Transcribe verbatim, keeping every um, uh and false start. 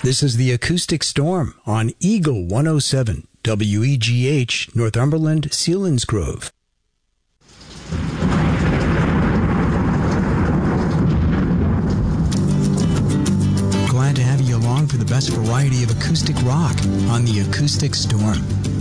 This is the Acoustic Storm on Eagle one oh seven, W E G H, Northumberland, Selinsgrove. Glad to have you along for the best variety of acoustic rock on the Acoustic Storm.